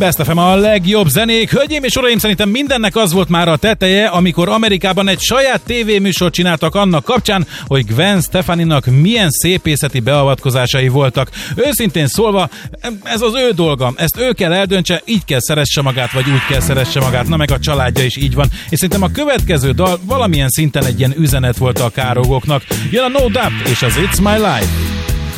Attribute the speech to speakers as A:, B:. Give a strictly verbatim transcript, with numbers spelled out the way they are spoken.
A: Best ef em a legjobb zenék. Hölgyeim és uraim, szerintem mindennek az volt már a teteje, amikor Amerikában egy saját tévéműsort csináltak annak kapcsán, hogy Gwen Stefaninak milyen szépészeti beavatkozásai voltak. Őszintén szólva, ez az ő dolga, ezt ő kell eldöntse, így kell szeresse magát, vagy úgy kell szeresse magát, na meg a családja is így van. És szerintem a következő dal valamilyen szinten egy ilyen üzenet volt a károgóknak. Jön a No Doubt és az It's My Life.